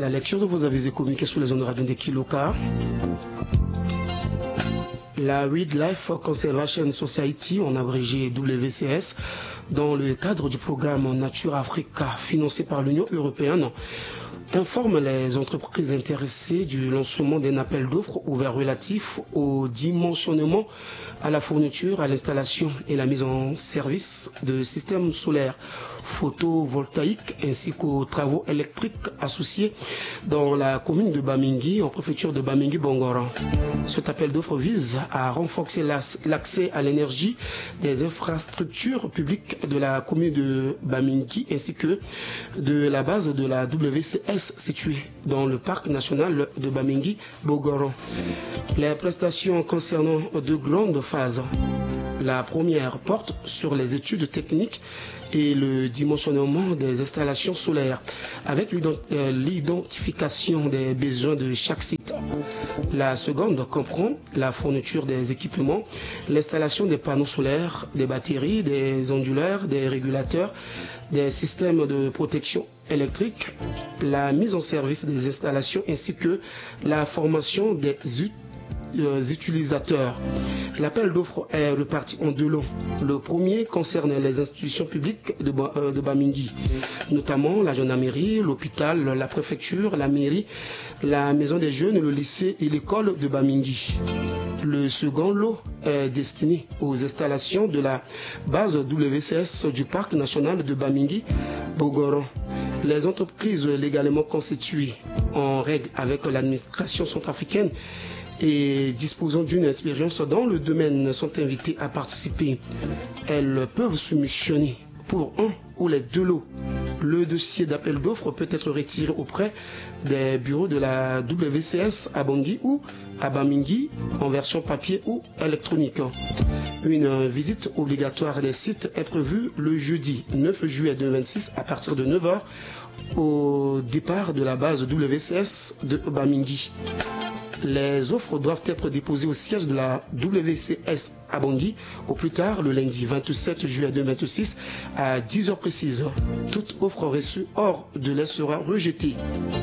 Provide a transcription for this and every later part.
La lecture de vos avis et communiqués sur les ondes radio de Kiloka. La Wildlife Conservation Society, en abrégé WCS, dans le cadre du programme Nature Africa financé par l'Union européenne, informe les entreprises intéressées du lancement d'un appel d'offres ouvert relatif au dimensionnement, à la fourniture, à l'installation et la mise en service de systèmes solaires photovoltaïques ainsi qu'aux travaux électriques associés dans la commune de Bamingui, en préfecture de Bamingui-Bongoran. Cet appel d'offres vise à renforcer l'accès à l'énergie des infrastructures publiques de la commune de Bamingui ainsi que de la base de la WCS située dans le parc national de Bamingui-Bongoran. Les prestations concernant deux grandes phases. La première porte sur les études techniques et le dimensionnement des installations solaires avec l'identification des besoins de chaque site. La seconde comprend la fourniture des équipements, l'installation des panneaux solaires, des batteries, des onduleurs, des régulateurs, des systèmes de protection électrique, la mise en service des installations ainsi que la formation des utilisateurs. L'appel d'offres est reparti en deux lots. Le premier concerne les institutions publiques de Bamingui, notamment la gendarmerie, l'hôpital, la préfecture, la mairie, la maison des jeunes, le lycée et l'école de Bamingui. Le second lot est destiné aux installations de la base WCS du parc national de Bamingui-Bongoran. Les entreprises légalement constituées en règle avec l'administration centrafricaine et disposant d'une expérience dans le domaine sont invitées à participer. Elles peuvent soumissionner pour un ou les deux lots. Le dossier d'appel d'offres peut être retiré auprès des bureaux de la WCS à Bangui ou à Bamingui en version papier ou électronique. Une visite obligatoire des sites est prévue le jeudi 9 juillet 2026 à partir de 9h au départ de la base WCS de Bamingui. Les offres doivent être déposées au siège de la WCS à Bangui au plus tard le lundi 27 juillet 2026 à 10h précises. Toute offre reçue hors de délai sera rejetée.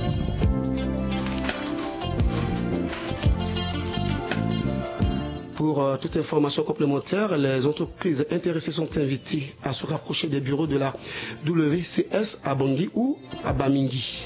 Pour toute information complémentaire, les entreprises intéressées sont invitées à se rapprocher des bureaux de la WCS à Bangui ou à Bamingui.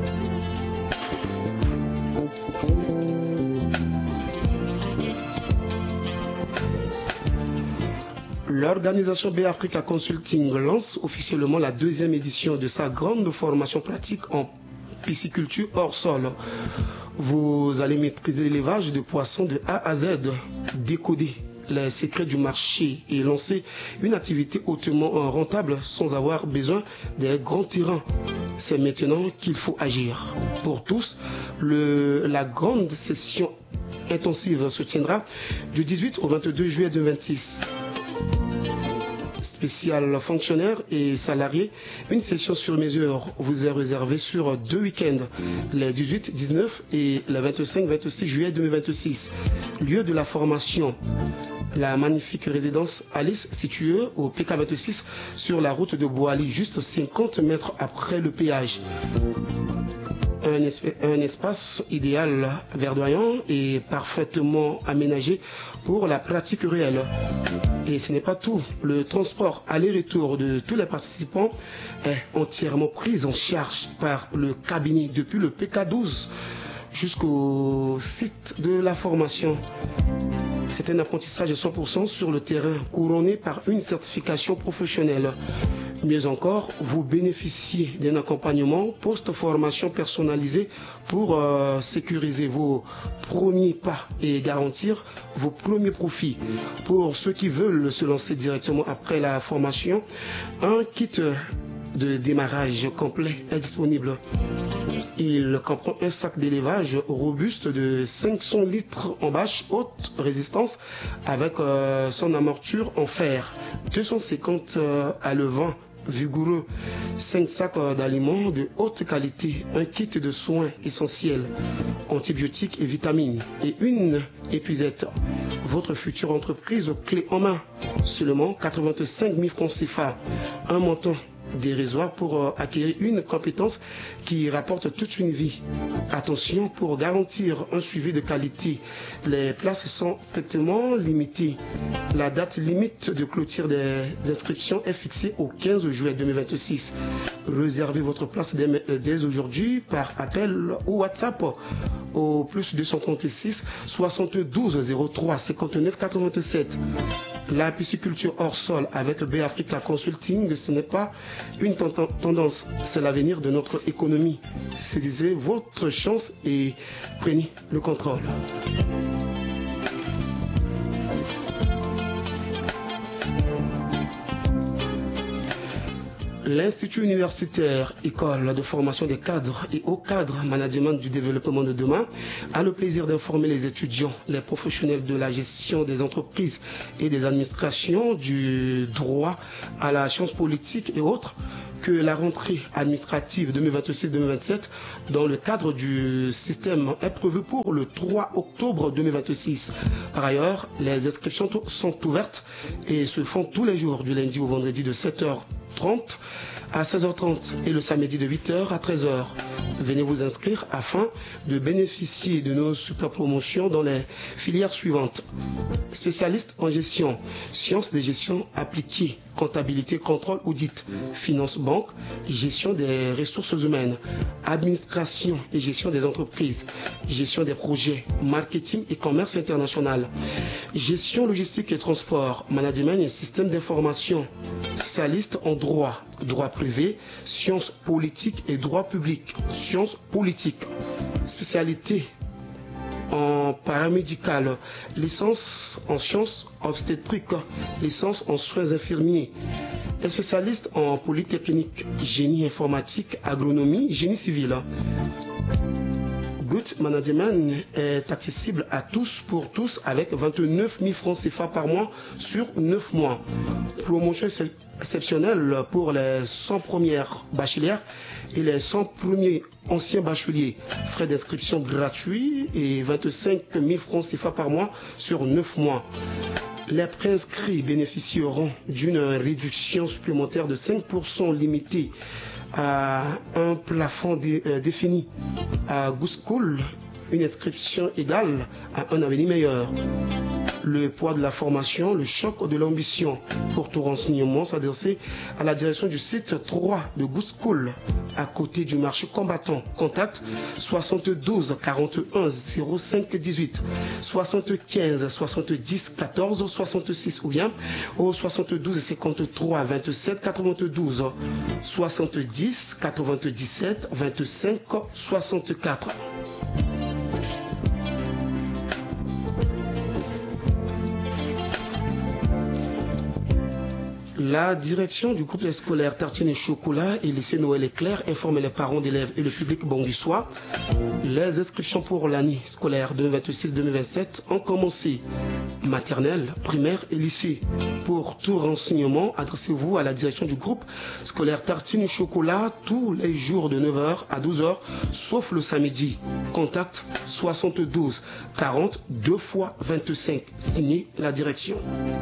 L'organisation Bay Africa Consulting lance officiellement la deuxième édition de sa grande formation pratique en pisciculture hors sol. Vous allez maîtriser l'élevage de poissons de A à Z, décoder les secrets du marché et lancer une activité hautement rentable sans avoir besoin des grands terrains. C'est maintenant qu'il faut agir. Pour tous, la grande session intensive se tiendra du 18 au 22 juillet 2026. Spécial fonctionnaires et salariés, une session sur mesure vous est réservée sur 2 week-ends, les 18, 19 et les 25, 26 juillet 2026. Lieu de la formation, la magnifique résidence Alice située au PK26 sur la route de Boali, juste 50 mètres après le péage. Un espace idéal, verdoyant et parfaitement aménagé pour la pratique réelle. Et ce n'est pas tout. Le transport aller-retour de tous les participants est entièrement pris en charge par le cabinet depuis le PK12 jusqu'au site de la formation. C'est un apprentissage de 100% sur le terrain, couronné par une certification professionnelle. Mieux encore, vous bénéficiez d'un accompagnement post-formation personnalisé pour sécuriser vos premiers pas et garantir vos premiers profits. Pour ceux qui veulent se lancer directement après la formation, un kit de démarrage complet est disponible. Il comprend un sac d'élevage robuste de 500 litres en bâche haute résistance avec son amorture en fer, 250 à levant vigoureux, 5 sacs d'aliments de haute qualité, un kit de soins essentiels, antibiotiques et vitamines et une épuisette. Votre future entreprise clé en main, seulement 85 000 francs CFA, un montant dérisoire pour acquérir une compétence qui rapporte toute une vie. Attention, pour garantir un suivi de qualité, les places sont strictement limitées. La date limite de clôture des inscriptions est fixée au 15 juillet 2026. Réservez votre place dès aujourd'hui par appel ou WhatsApp au plus 256 72 03 59 87. La pisciculture hors sol avec B Africa Consulting, ce n'est pas une tendance, c'est l'avenir de notre économie. Saisissez votre chance et prenez le contrôle. L'Institut universitaire, école de formation des cadres et hauts cadres, management du développement de demain, a le plaisir d'informer les étudiants, les professionnels de la gestion des entreprises et des administrations, du droit à la science politique et autres, que la rentrée administrative 2026-2027 dans le cadre du système est prévue pour le 3 octobre 2026. Par ailleurs, les inscriptions sont ouvertes et se font tous les jours du lundi au vendredi de 7h30 à 16h30 et le samedi de 8h à 13h. Venez vous inscrire afin de bénéficier de nos super promotions dans les filières suivantes. Spécialiste en gestion, sciences de gestion appliquée, comptabilité, contrôle, audit, finance, banque, gestion des ressources humaines, administration et gestion des entreprises, gestion des projets, marketing et commerce international, gestion logistique et transport, management et système d'information, spécialiste en droit, droit privé, sciences politiques et droit public, sciences politiques, spécialité en paramédical, licence en sciences obstétriques, licence en soins infirmiers, spécialiste en polytechnique, génie informatique, agronomie, génie civil. Good Management est accessible à tous pour tous avec 29 000 francs CFA par mois sur 9 mois. Promotion exceptionnelle pour les 100 premières bachelières et les 100 premiers anciens bacheliers. Frais d'inscription gratuits et 25 000 francs CFA par mois sur 9 mois. Les préinscrits bénéficieront d'une réduction supplémentaire de 5% limitée à un plafond défini. À Good School, une inscription égale à un avenir meilleur. Le poids de la formation, le choc de l'ambition. Pour tout renseignement, s'adresser à la direction du site 3 de Good School, à côté du marché combattant. Contact 72 41 05 18 75 70 14 66 ou bien au 72 53 27 92 70 97 25 64. La direction du groupe scolaire Tartine et Chocolat et lycée Noël Éclair informe les parents d'élèves et le public bonguissois. Les inscriptions pour l'année scolaire 2026-2027 ont commencé. Maternelle, primaire et lycée. Pour tout renseignement, adressez-vous à la direction du groupe scolaire Tartine et Chocolat tous les jours de 9h à 12h, sauf le samedi. Contact 72 40 2 x 25. Signé la direction.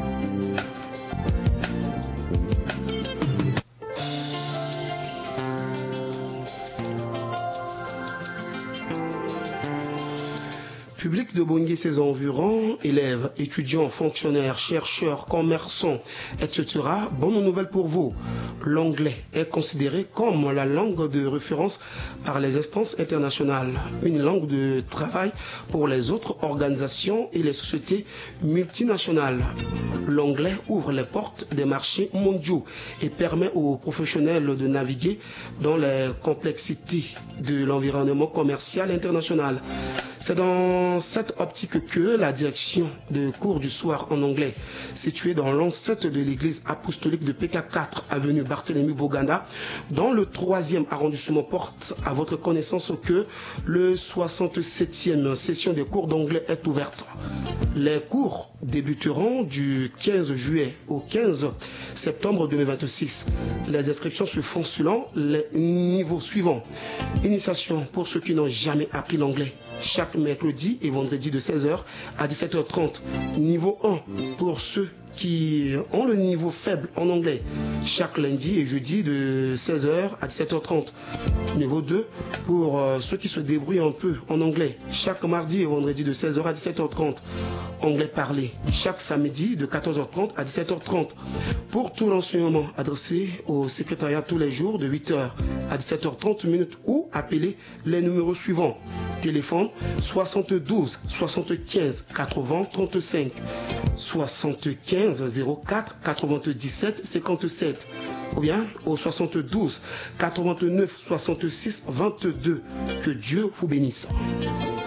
Public de Bangui, ses environs, élèves, étudiants, fonctionnaires, chercheurs, commerçants, etc. Bonne nouvelle pour vous. L'anglais est considéré comme la langue de référence par les instances internationales, une langue de travail pour les autres organisations et les sociétés multinationales. L'anglais ouvre les portes des marchés mondiaux et permet aux professionnels de naviguer dans les complexités de l'environnement commercial international. C'est dans cette optique que la direction de cours du soir en anglais, située dans l'ancêtre de l'église apostolique de PK4, avenue Barthélemy Boganda, dans le 3e arrondissement, porte à votre connaissance que le 67e session des cours d'anglais est ouverte. Les cours débuteront du 15 juillet au 15 septembre 2026. Les inscriptions se font selon les niveaux suivants. Initiation pour ceux qui n'ont jamais appris l'anglais. chaque mercredi et vendredi de 16h à 17h30. Niveau 1 pour ceux qui ont le niveau faible en anglais, chaque lundi et jeudi de 16h à 17h30. Niveau 2 pour ceux qui se débrouillent un peu en anglais, chaque mardi et vendredi de 16h à 17h30. Anglais parlé, chaque samedi de 14h30 à 17h30. Pour tout l'enseignement, adressé au secrétariat tous les jours de 8h à 17h30 ou appelez les numéros suivants. Téléphone 72 75 80 35 75 04 97 57 ou bien au 72 89 66 22. Que Dieu vous bénisse.